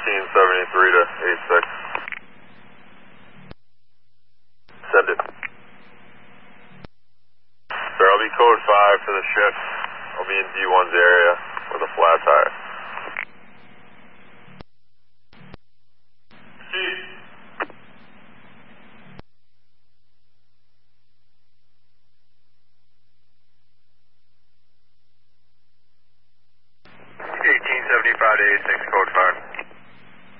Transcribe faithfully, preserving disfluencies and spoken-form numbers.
thirteen seventy-three to eighty-six. Send it. Sir, I'll be code five for the shift. I'll be in D one's area with a flat tire. eighteen seventy-five to eighty-six, code five.